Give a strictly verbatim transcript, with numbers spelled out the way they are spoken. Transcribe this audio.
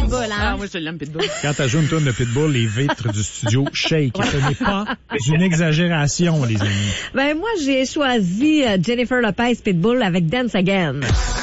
Pitbull, hein? Ah, moi, je l'aime, Pitbull. Quand t'as joué une tourne de Pitbull, les vitres du studio shake. Ce n'est pas d'une exagération, les amis. Ben, moi, j'ai choisi Jennifer Lopez Pitbull avec Dance Again.